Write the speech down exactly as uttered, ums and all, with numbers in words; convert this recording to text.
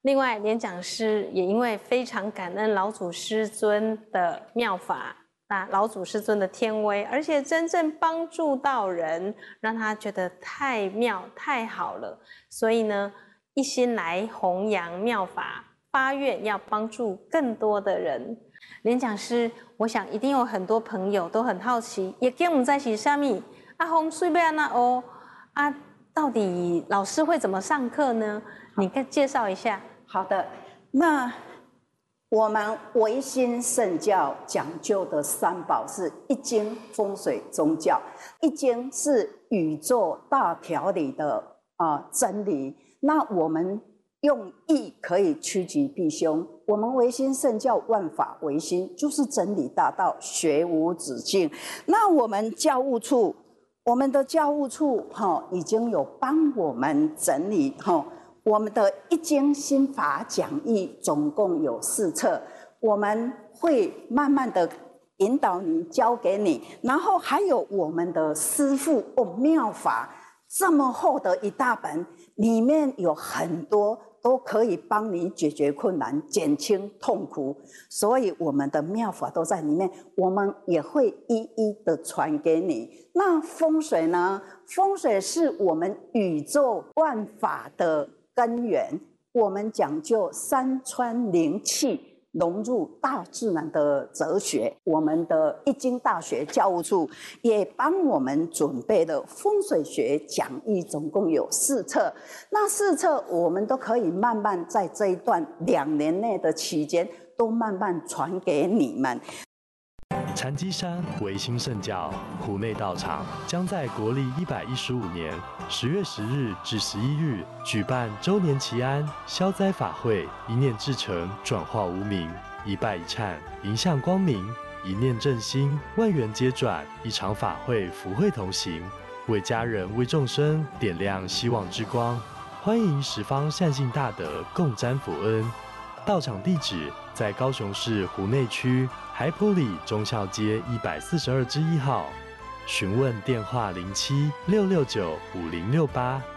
另外，连讲师也因为非常感恩老祖师尊的妙法。那老祖师尊的天威，而且真正帮助到人，让他觉得太妙太好了，所以呢，一心来弘扬妙法，发愿要帮助更多的人。连讲师，我想一定有很多朋友都很好奇，也跟我们在一起下面啊，风水要那哦啊，到底老师会怎么上课呢？你可以介绍一下。 好的，那。我们唯心圣教讲究的三宝是易经、风水、宗教。易经是宇宙大条理的啊、呃、真理，那我们用易可以趋吉避凶。我们唯心圣教万法唯心，就是真理大道，学无止境。那我们教务处，我们的教务处哈、哦、已经有帮我们整理哈。哦我们的易经心法讲义总共有四册，我们会慢慢的引导你，教给你，然后还有我们的师父哦妙法，这么厚的一大本，里面有很多都可以帮你解决困难、减轻痛苦，所以我们的妙法都在里面，我们也会一一的传给你。那风水呢？风水是我们宇宙万法的根源，我们讲究山川灵气融入大自然的哲学。我们的易经大学教务处也帮我们准备了风水学讲义，总共有四册。那四册我们都可以慢慢在这一段两年内的期间，都慢慢传给你们。 禅机山唯心圣教湖内道场将在国历一百一十五年十月十日至十一日举办周年祈安消灾法会，一念至诚，转化无明，一拜一忏，迎向光明，一念正心，万缘皆转，一场法会，福慧同行，为家人为众生点亮希望之光。欢迎十方善信大德共沾福恩。道场地址在高雄市湖内区海埔里忠孝街一百四十二之一号，询问电话零七六六九五零六八。